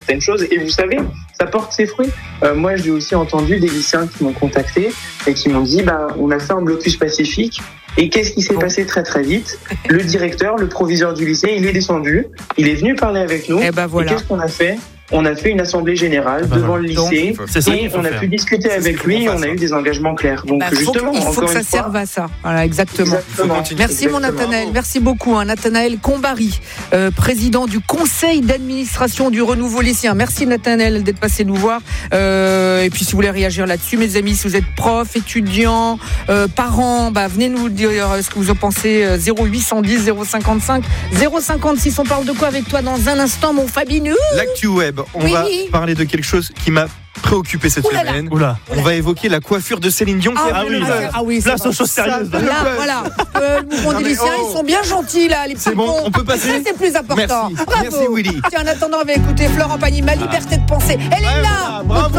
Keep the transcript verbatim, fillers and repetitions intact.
certaines choses. Et vous savez, ça porte ses fruits. Euh, moi, j'ai aussi entendu des lycéens qui m'ont contacté et qui m'ont dit, bah, on a fait un blocus pacifique. Et qu'est-ce qui s'est bon. passé très très vite ? Le directeur, le proviseur du lycée, il est descendu, il est venu parler avec nous. Et, ben voilà. Et qu'est-ce qu'on a fait ? On a fait une assemblée générale ah bah devant voilà. le lycée Donc, et on a pu discuter c'est avec lui et on a eu des engagements clairs. Donc bah, justement, il faut encore que ça une fois, serve à ça. Voilà, exactement. exactement. Merci exactement. mon Nathanaël, merci beaucoup. Hein. Nathanaël Combary, euh, président du conseil d'administration du Renouveau lycéen. Merci Nathanaël d'être passé nous voir. Euh, et puis si vous voulez réagir là-dessus, mes amis, si vous êtes prof, étudiant, euh, parents, bah, venez nous dire ce que vous en pensez. zéro huit cent dix zéro cinquante-cinq zéro cinquante-six. On parle de quoi avec toi dans un instant, mon Fabinou ? L'actu web. On oui. va parler de quelque chose qui m'a préoccupé cette Oulala. semaine. Oula. On va évoquer la coiffure de Céline Dion. Ah, qui ah, oui, ah, ah oui, place aux choses sérieuses. Là, voilà. Euh, le mouvement des lycéens, oh. ils sont bien gentils là. Les c'est bon, on peut passer. Ça, c'est plus important. Merci, Bravo. Merci Willy. Tiens, en attendant, on va écouter Florent Pagny, Ma liberté de penser. Elle est ah, là. Voilà, bravo.